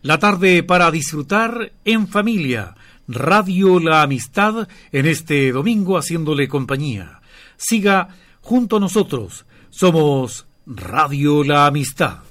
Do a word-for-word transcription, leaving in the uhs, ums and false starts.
La tarde para disfrutar en familia. Radio La Amistad en este domingo haciéndole compañía. Siga junto a nosotros. Somos Radio La Amistad.